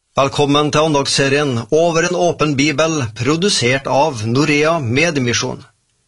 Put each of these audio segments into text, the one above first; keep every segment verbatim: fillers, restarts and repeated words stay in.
Velkommen til andagsserien Over en åpen bibel, produsert av Norea Mediemisjon.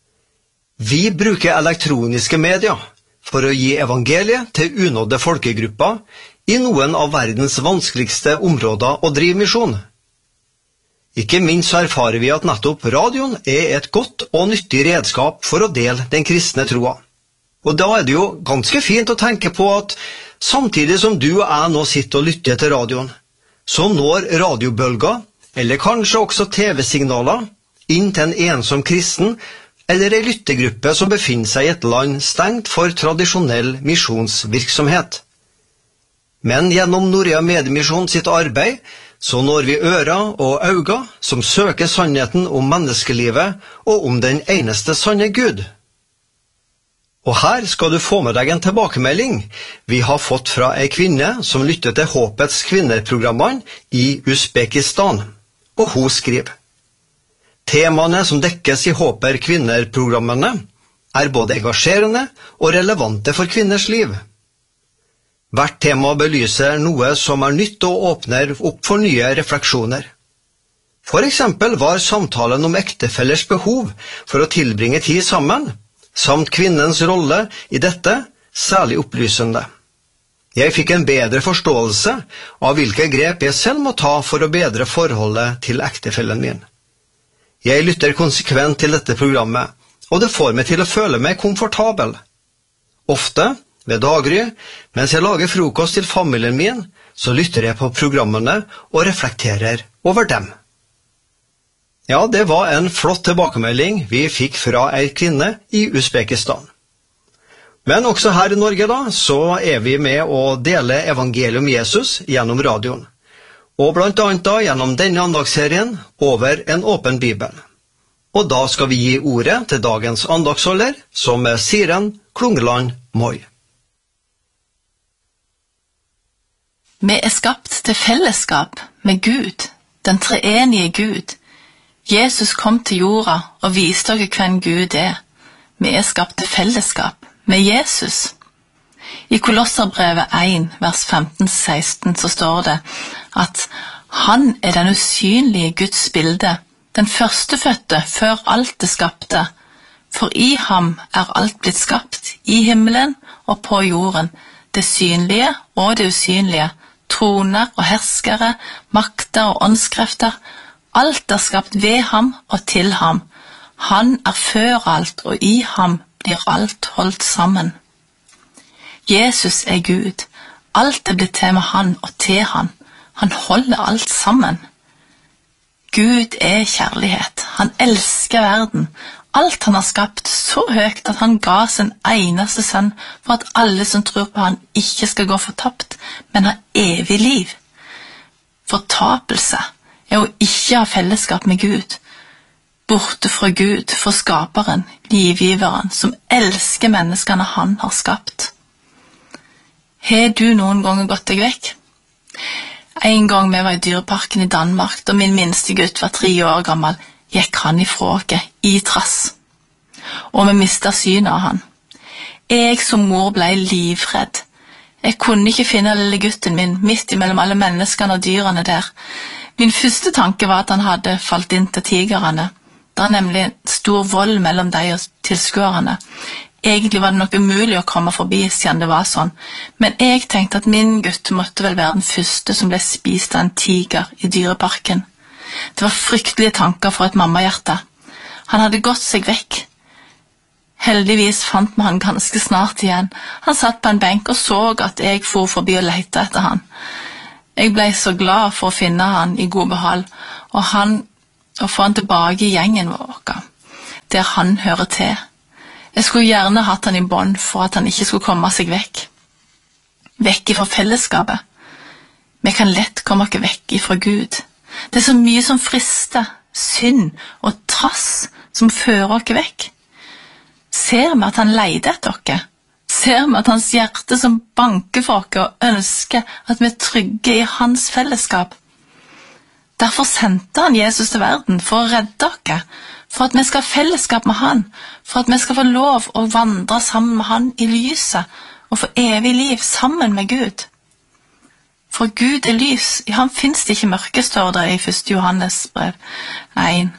Vi bruker elektroniske medier for å gi evangeliet til unådde folkegrupper i noen av verdens vanskeligste områder å drive misjon. Ikke minst erfarer vi at nettopp radioen er et godt og nyttig redskap for å dele den kristne troa. Og da er det jo ganske fint å tenke på at samtidig som du og jeg nå sitter og lytter til radioen, så når radiobølger, eller kanskje også tv-signaler, inn til en ensom kristen eller en lyttegruppe som befinner seg i et land stengt for tradisjonell misjonsvirksomhet. Men gjennom Norea Mediemisjon sitt arbeid, så når vi ører og øyne som søker sannheten om menneskelivet og om den eneste sanne Gud. Og her skal du få med deg en tilbakemelding vi har fått fra en kvinne som lytter til Håpets kvinner-programmene i Uzbekistan. Og hun skriver: Temaene som dekkes i Håper kvinner-programmene er både engasjerende og relevante for kvinners liv. Hvert tema belyser noe som er nytt og åpner opp for nye refleksjoner. For eksempel var samtalen om ektefellers behov for å tilbringe tid sammen, samt kvinnens rolle i dette særlig opplysende. Jeg fikk en bedre forståelse av hvilke grep jeg selv må ta for å bedre forholdet til ektefellen min. Jeg lytter konsekvent til dette programmet, og det får meg til å føle meg komfortabel. Ofte, ved daggry, mens jeg lager frokost til familien min, så lytter jeg på programmene og reflekterer over dem. Ja, det var en flott tilbakemelding vi fikk fra en kvinne i Uzbekistan. Men også her i Norge da, så er vi med å dele evangeliet om Jesus gjennom radioen. Og blant annet da gjennom denne andagsserien Over en åpen bibel. Og da skal vi gi ordet til dagens andagsholder, som er Siren Klungeland Moi. Vi er skapt til fellesskap med Gud, den treenige Gud. Jesus kom til jorda og viste dere hvem Gud er. Vi er skapt til fellesskap med Jesus. I Kolosserbrevet én, vers femten til seksten, så står det at han er den usynlige Guds bilde, den førstefødte før alt det skapte. For i ham er alt blitt skapt, i himmelen og på jorden, det synlige og det usynlige, troner og herskere, makter og åndskrefter. Alt er skapt ved ham og til ham. Han er før alt, og i ham blir alt holdt sammen. Jesus er Gud. Alt er blitt til med han og til han. Han holder alt sammen. Gud er kjærlighet. Han elsker verden. Alt han har skapt så høyt at han ga sin eneste sønn for at alle som tror på han ikke skal gå fortapt, men ha evig liv. Fortapelse er å ikke ha fellesskap med Gud, borte fra Gud, for skaperen, livgiveren, som elsker menneskene han har skapt. Har du noen ganger gått deg vekk? En gang vi var i dyreparken i Danmark, da min minste gutt var tre år gammel, gikk han ifra oss i trass, og vi mistet synet av han. Jeg som mor ble livredd. Jeg kunne ikke finne lille gutten min midt imellom alle menneskene og dyrene der. Min første tanke var at han hadde falt inn til tigrene. Det er nemlig stor vold mellom de og tilskuerne. Egentlig var det nok umulig å komme forbi siden det var sånn, men jeg tenkte at min gutt måtte vel være den første som ble spist av en tiger i dyreparken. Det var fryktelige tanker for et mammahjerte. Han hadde gått seg vekk. Heldigvis fant vi han ganske snart igjen. Han satt på en benk og så at jeg for forbi og lette etter han. Jeg ble så glad for å finne han i god behag, og, han, og få han tilbake i gjengen vår, der han hører til. Jeg skulle gjerne hatt han i bånd for at han ikke skulle komme seg vekk. Vekk ifra fellesskapet. Vi kan lett komme oss vekk ifra Gud. Det er så mye som frister, synd og trass som fører oss vekk. Ser vi at han leide etter oss? Ser vi at hans hjerte som banker for oss og ønsker at vi er trygge i hans fellesskap? Derfor sendte han Jesus til verden for å redde oss, for at vi skal ha fellesskap med han, for at vi skal få lov å vandre sammen med han i lyset og få evig liv sammen med Gud. For Gud er lys, i ham finnes det ikke mørke, står det i første Johannes brev en.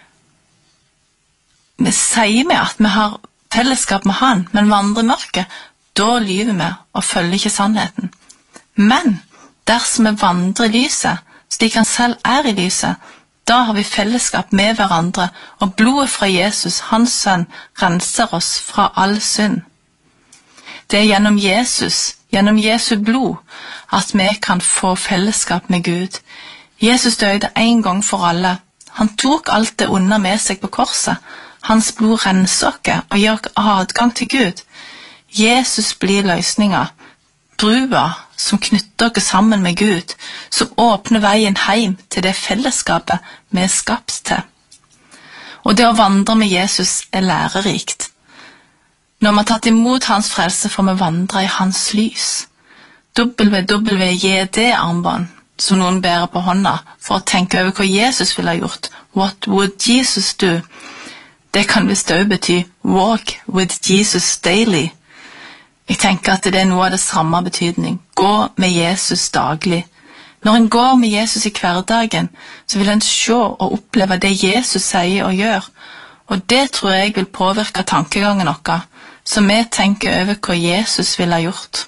Vi sier med at vi har fellesskap med han, men vandrer i mørket, da lyver vi og følger ikke sannheten. Men dersom vi vandrer i lyset, slik han selv er i lyset, da har vi fellesskap med hverandre, og blodet fra Jesus, hans sønn, renser oss fra all synd. Det er gjennom Jesus, gjennom Jesu blod, at vi kan få fellesskap med Gud. Jesus døde en gang for alle. Han tok alt det onde med seg på korset. Hans blod renser oss og gir oss adgang til Gud. Jesus blir løsninga, brua som knytter oss sammen med Gud, som åpner veien hjem til det fellesskapet vi er skapt til. Og det å vandre med Jesus er lærerikt. Når vi har tatt imot hans frelse, får vi vandre i hans lys. W W J D-armbånd, som noen bærer på hånda, for å tenke over hva Jesus ville ha gjort. What would Jesus do? Det kan visst også bety walk with Jesus daily. Jeg tenker at det er noe av det samme betydning. Gå med Jesus daglig. Når en går med Jesus i hverdagen, så vil en se og oppleve det Jesus sier og gjør. Og det tror jeg vil påvirke tankegangen vår, så vi tenker over hva Jesus ville ha gjort.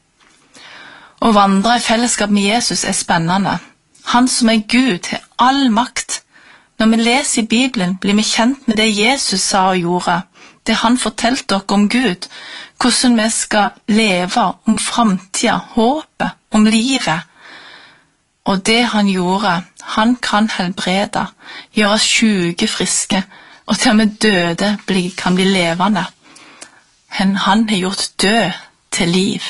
Å vandre i fellesskap med Jesus er spennende. Han som er Gud, har all makt. Når vi leser i Bibelen, blir vi kjent med det Jesus sa og gjorde. Det han fortalte oss om Gud, hvordan vi skal leve, om fremtiden, håpet, om livet. Og det han gjorde, han kan helbrede, gjøre syke friske, og til og med døde kan bli levende. Han har gjort død til liv.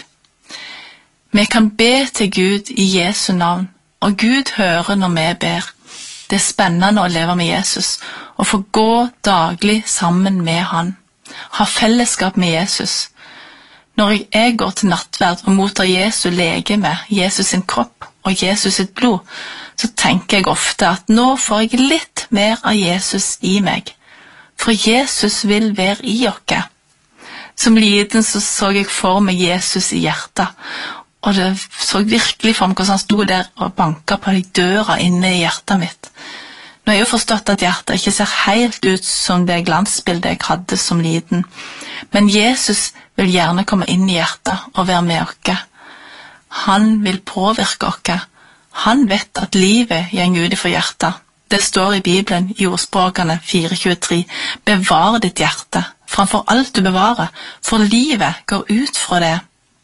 Vi kan be til Gud i Jesu navn, og Gud hører når vi ber. Det er spennende å leve med Jesus, og få gå daglig sammen med han. Ha fellesskap med Jesus. Når jeg går til nattverd og mottar Jesu legeme, Jesus sin kropp og Jesus sitt blod, så tenker jeg ofte at nå får jeg litt mer av Jesus i meg. For Jesus vil være i oss. Som liten så, så jeg for meg Jesus i hjertet, og det så virkelig for meg hvordan han stod der og banket på de døra inne i hjertet mitt. Nå har jeg jo forstått at hjertet ikke ser helt ut som det glansbildet jeg hadde som liten, men Jesus vil gjerne komme inn i hjertet og være med oss. Han vil påvirke oss. Han vet at livet går ut fra hjertet. Det står i Bibelen i ordspråkene fire tjuetre. Bevar ditt hjerte framfor alt du bevarer, for livet går ut fra det.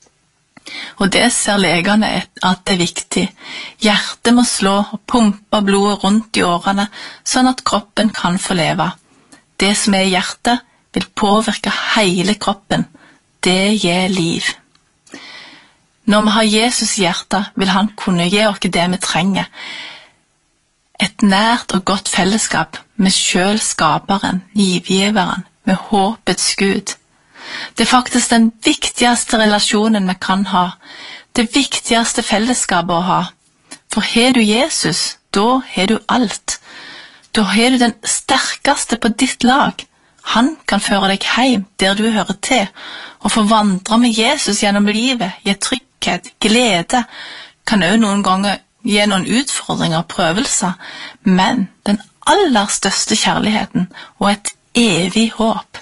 Og det ser legene at det er viktig. Hjertet må slå og pumpe blodet rundt i årene, sånn at kroppen kan få leve. Det som er i hjertet vil påvirke hele kroppen. Det gir liv. Når vi har Jesus i hjertet, vil han kunne gi oss det vi trenger. Et nært og godt fellesskap med selv skaperen, livgiveren, med håpets Gud. Det er faktisk den viktigste relasjonen vi kan ha, det viktigste fellesskapet å ha. For har du Jesus, da har du alt. Da har du den sterkeste på ditt lag. Han kan føre deg hjem der du hører til, og få vandre med Jesus gjennom livet, gi trygghet, glede, kan også noen ganger gi noen utfordringer og prøvelser, men den aller største kjærligheten og et evig håp.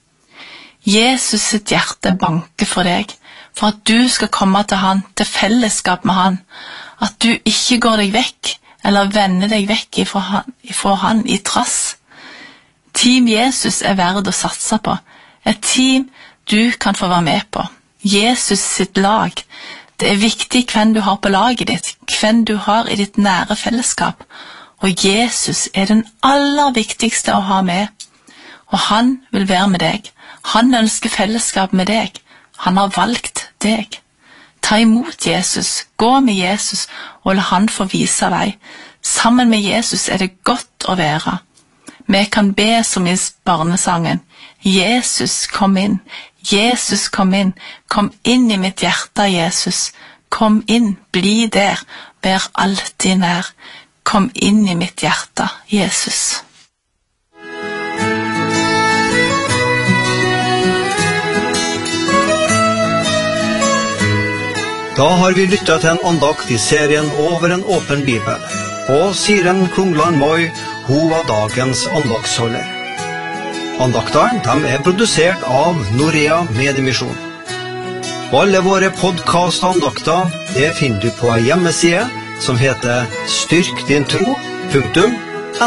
Jesus sitt hjerte banker for deg, for at du skal komme til han, til fellesskap med han, at du ikke går deg vekk, eller vender deg vekk ifra han, ifra han i trass. Team Jesus er verd å satse på, et team du kan få være med på. Jesus sitt lag. Det er viktig hvem du har på laget ditt, hvem du har i ditt nære fellesskap, og Jesus er den aller viktigste å ha med, og han vil være med deg. Han ønsker fellesskap med deg. Han har valgt deg. Ta imot Jesus, gå med Jesus, og la han få vise vei. Sammen med Jesus er det godt å være. Vi kan be som i barnesangen. Jesus, kom inn. Jesus, kom inn. Kom inn i mitt hjerte, Jesus. Kom inn, bli der. Vær alltid nær. Kom inn i mitt hjerte, Jesus. Da har vi lyttet til en andakt i serien Over en åpen bibel, og Siren Klungland Moi, hun var dagens andaktsholder. Andaktene de er produsert av Norea Mediemisjon. Alle våre podcast-andakter det finner du på en hjemmeside som heter styrk din tro punktum